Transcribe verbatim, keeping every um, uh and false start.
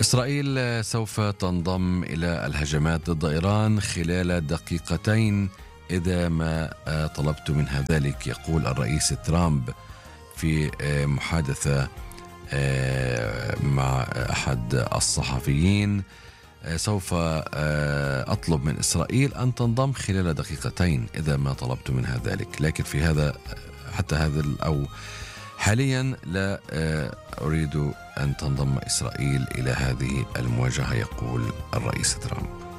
إسرائيل سوف تنضم إلى الهجمات ضد إيران خلال دقيقتين إذا ما طلبت منها ذلك، يقول الرئيس ترامب في محادثة مع أحد الصحفيين. سوف أطلب من إسرائيل أن تنضم خلال دقيقتين إذا ما طلبت منها ذلك، لكن في هذا حتى هذا أو حاليا لا أريد أن تنضم إسرائيل إلى هذه المواجهة، يقول الرئيس ترامب.